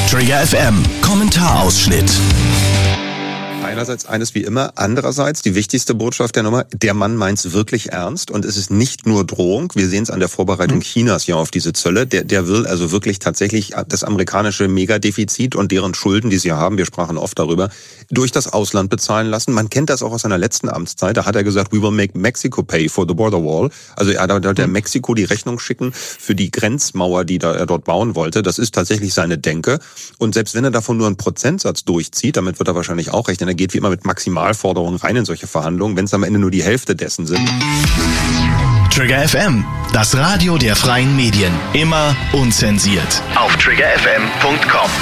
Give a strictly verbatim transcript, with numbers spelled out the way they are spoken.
Trigger F M, Kommentarausschnitt. Einerseits eines wie immer, andererseits die wichtigste Botschaft der Nummer, der Mann meint's wirklich ernst und es ist nicht nur Drohung. Wir sehen es an der Vorbereitung Chinas ja auf diese Zölle. Der, der will also wirklich tatsächlich das amerikanische Megadefizit und deren Schulden, die sie haben, wir sprachen oft darüber, durch das Ausland bezahlen lassen. Man kennt das auch aus seiner letzten Amtszeit. Da hat er gesagt, we will make Mexico pay for the border wall. Also er hat der Mexiko die Rechnung schicken für die Grenzmauer, die da er dort bauen wollte. Das ist tatsächlich seine Denke. Und selbst wenn er davon nur einen Prozentsatz durchzieht, damit wird er wahrscheinlich auch rechnen, er geht wie immer mit Maximalforderungen rein in solche Verhandlungen, wenn es am Ende nur die Hälfte dessen sind. Trigger F M, das Radio der freien Medien. Immer unzensiert. Auf trigger f m punkt com.